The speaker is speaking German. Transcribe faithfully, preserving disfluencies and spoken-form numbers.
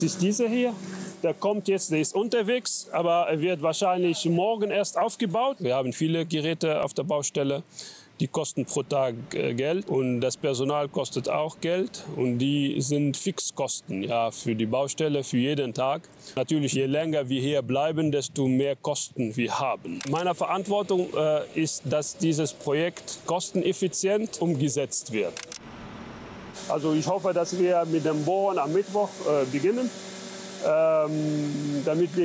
Das ist dieser hier. Der kommt jetzt, der ist unterwegs, aber er wird wahrscheinlich morgen erst aufgebaut. Wir haben viele Geräte auf der Baustelle. Die kosten pro Tag äh, Geld und das Personal kostet auch Geld. Und die sind Fixkosten, ja, für die Baustelle, für jeden Tag. Natürlich, je länger wir hier bleiben, desto mehr Kosten wir haben. Meine Verantwortung äh, ist, dass dieses Projekt kosteneffizient umgesetzt wird. Also ich hoffe, dass wir mit dem Bohren am Mittwoch äh, beginnen, ähm, damit wir